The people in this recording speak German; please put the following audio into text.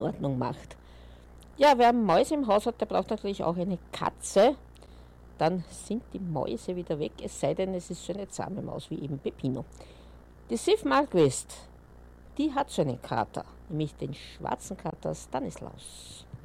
Unordnung macht. Ja, wer Mäuse im Haus hat, der braucht natürlich auch eine Katze. Dann sind die Mäuse wieder weg, es sei denn, es ist so eine zahme Maus wie eben Peppino. Die Sif Malquist, die hat so einen Kater, nämlich den schwarzen Kater Stanislaus.